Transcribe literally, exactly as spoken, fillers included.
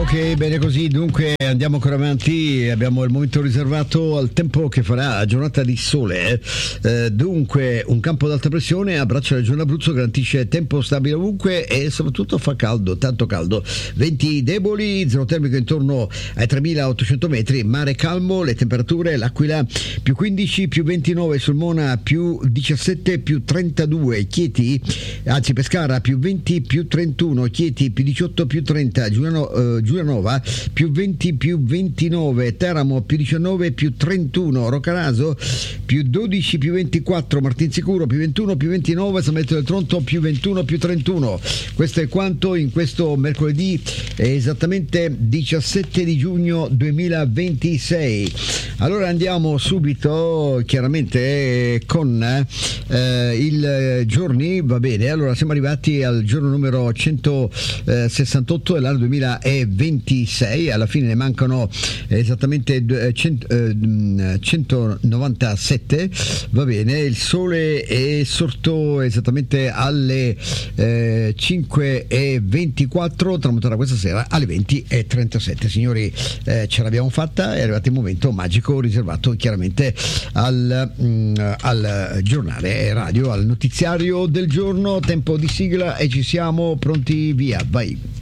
Ok, bene così, dunque andiamo ancora avanti, abbiamo il momento riservato al tempo che farà, giornata di sole, eh, dunque un campo d'alta pressione abbraccia la regione Abruzzo, garantisce tempo stabile ovunque e soprattutto fa caldo, tanto caldo, venti deboli, zero termico intorno ai tremilaottocento metri, mare calmo, le temperature, l'Aquila più quindici, più ventinove, Sulmona più diciassette, più trentadue, Chieti, anzi Pescara più venti, più trentuno, Chieti più diciotto, più trenta, Giuliano, eh, Giulianova più venti, più ventinove, Teramo più diciannove, più trentuno, Roccaraso più dodici, più ventiquattro, Martinsicuro più ventuno, più ventinove, San Benedetto del Tronto più ventuno, più trentuno. Questo è quanto in questo mercoledì, esattamente diciassette di giugno duemilaventisei. Allora andiamo subito chiaramente con eh, i giorni, va bene, allora siamo arrivati al giorno numero centosessantotto dell'anno duemilaventisei, alla fine ne mancano esattamente centonovantasette, va bene, il sole è sorto esattamente alle eh, cinque e ventiquattro, tramonterà questa sera alle venti e trentasette. Signori, eh, ce l'abbiamo fatta, è arrivato il momento magico riservato chiaramente al, mh, al giornale radio, al notiziario del giorno, tempo di sigla e ci siamo pronti, via, vai.